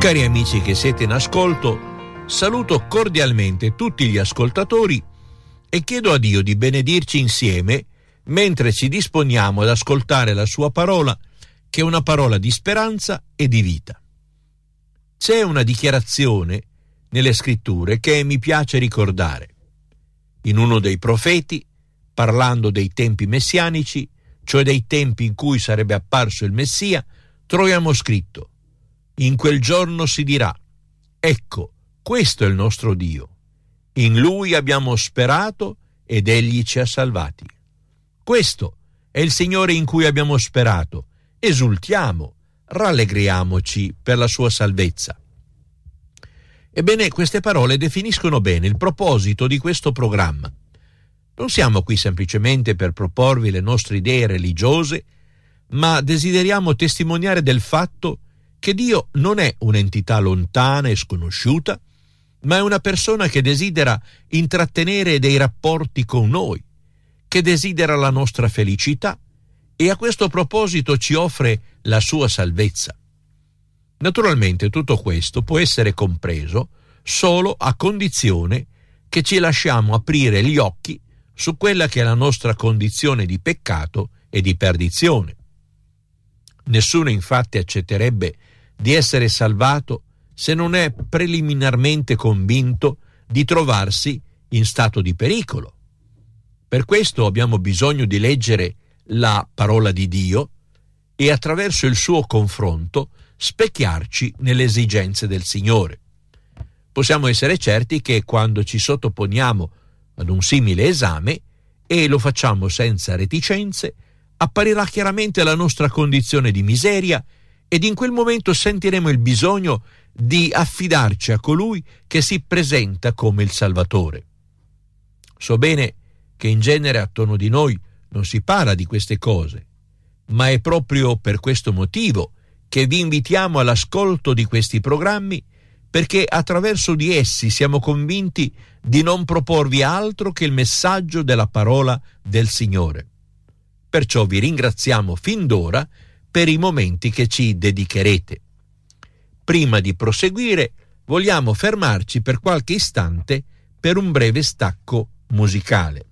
Cari amici che siete in ascolto, saluto cordialmente tutti gli ascoltatori e chiedo a Dio di benedirci insieme mentre ci disponiamo ad ascoltare la sua parola, che è una parola di speranza e di vita. C'è una dichiarazione nelle scritture che mi piace ricordare. In uno dei profeti, parlando dei tempi messianici, cioè dei tempi in cui sarebbe apparso il Messia, troviamo scritto: in quel giorno si dirà: ecco, questo è il nostro Dio. In Lui abbiamo sperato ed Egli ci ha salvati. Questo è il Signore in cui abbiamo sperato. Esultiamo, rallegriamoci per la sua salvezza. Ebbene, queste parole definiscono bene il proposito di questo programma. Non siamo qui semplicemente per proporvi le nostre idee religiose, ma desideriamo testimoniare del fatto che Dio non è un'entità lontana e sconosciuta, ma è una persona che desidera intrattenere dei rapporti con noi, che desidera la nostra felicità e a questo proposito ci offre la sua salvezza. Naturalmente tutto questo può essere compreso solo a condizione che ci lasciamo aprire gli occhi su quella che è la nostra condizione di peccato e di perdizione. Nessuno infatti accetterebbe di essere salvato se non è preliminarmente convinto di trovarsi in stato di pericolo. Per questo abbiamo bisogno di leggere la parola di Dio e attraverso il suo confronto specchiarci nelle esigenze del Signore. Possiamo essere certi che quando ci sottoponiamo ad un simile esame e lo facciamo senza reticenze, apparirà chiaramente la nostra condizione di miseria ed in quel momento sentiremo il bisogno di affidarci a colui che si presenta come il Salvatore. So bene che in genere attorno di noi non si parla di queste cose, ma è proprio per questo motivo che vi invitiamo all'ascolto di questi programmi, perché attraverso di essi siamo convinti di non proporvi altro che il messaggio della parola del Signore. Perciò vi ringraziamo fin d'ora per i momenti che ci dedicherete. Prima di proseguire, vogliamo fermarci per qualche istante per un breve stacco musicale.